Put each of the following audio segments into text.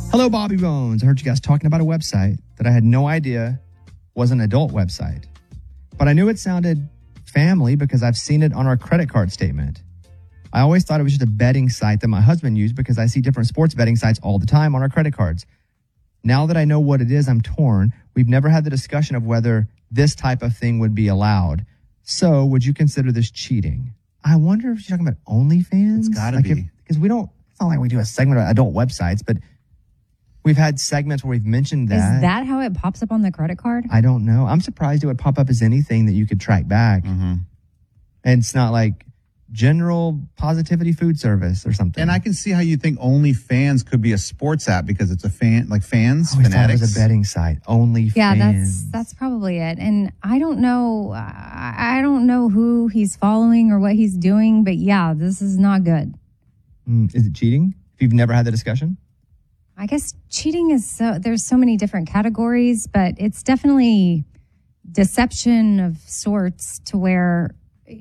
Hello, Bobby Bones. I heard you guys talking about a website that I had no idea was an adult website. But I knew it sounded family because I've seen it on our credit card statement. I always thought it was just a betting site that my husband used because I see different sports betting sites all the time on our credit cards. Now that I know what it is, I'm torn. We've never had the discussion of whether this type of thing would be allowed. So would you consider this cheating? I wonder if you're talking about OnlyFans. It's gotta be. Because it's not like we do a segment of adult websites, but we've had segments where we've mentioned that. Is that how it pops up on the credit card? I don't know. I'm surprised it would pop up as anything that you could track back. Mm-hmm. And it's not like General Positivity Food Service or something. And I can see how you think OnlyFans could be a sports app because it's a fans, I always thought it was a betting site. OnlyFans. Yeah, that's probably it. And I don't know. I don't know who he's following or what he's doing, but yeah, this is not good. Is it cheating? If you've never had the discussion? I guess cheating is there's so many different categories, but it's definitely deception of sorts to where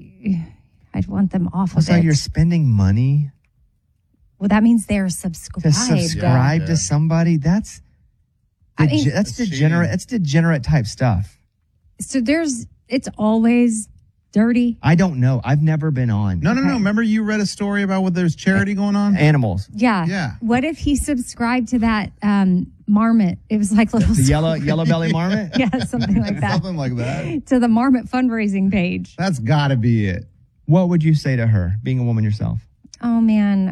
I'd want them off of So it. you're spending money Well, that means they're subscribed. to subscribe to somebody? That's degenerate. That's degenerate type stuff. So it's always dirty. I don't know. I've never been on. No. Remember you read a story about what there's charity going on? Animals. Yeah. What if he subscribed to that marmot? It was like little The yellow belly marmot? Yeah, something like that. Something like that. To the marmot fundraising page. That's got to be it. What would you say to her, being a woman yourself? Oh man,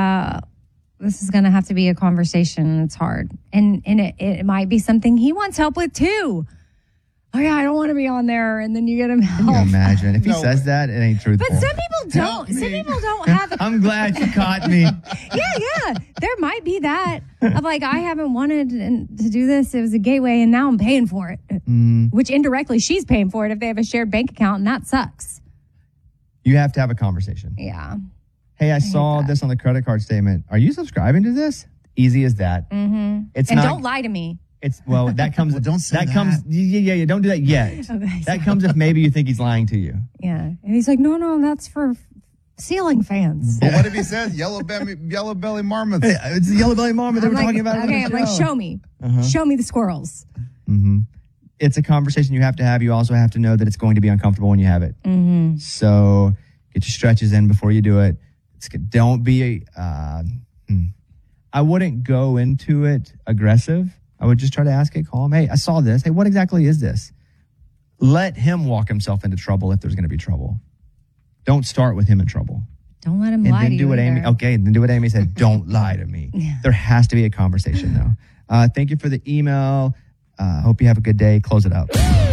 this is gonna have to be a conversation. It's hard, and it might be something he wants help with too. Oh yeah, I don't want to be on there, and then you get him help. Can you imagine if he says that? It ain't truthful. But some people don't. Some people don't have. I'm glad you caught me. Yeah. There might be that of like I haven't wanted to do this. It was a gateway, and now I'm paying for it. Which indirectly she's paying for it if they have a shared bank account, and that sucks. You have to have a conversation. Yeah. Hey, I saw this on the credit card statement. Are you subscribing to this? Easy as that. Mm-hmm. It's and not, don't lie to me. It's that comes. Don't say that. Comes. Yeah. Don't do that yet. Okay, that comes if maybe you think he's lying to you. Yeah. And he's like, no, that's for ceiling fans. But what if he said yellow belly marmots? Hey, it's the yellow belly marmot that we're talking about. Okay, I'm like, show me. Show me the squirrels. Mm-hmm. It's a conversation you have to have. You also have to know that it's going to be uncomfortable when you have it. Mm-hmm. So get your stretches in before you do it. Don't be. I wouldn't go into it aggressive. I would just try to ask it calm. Hey, I saw this. Hey, what exactly is this? Let him walk himself into trouble if there's going to be trouble. Don't start with him in trouble. Don't let him and lie then to do you what either. Amy. Okay, then do what Amy said. Don't lie to me. Yeah. There has to be a conversation though. Thank you for the email. Hope you have a good day. Close it out.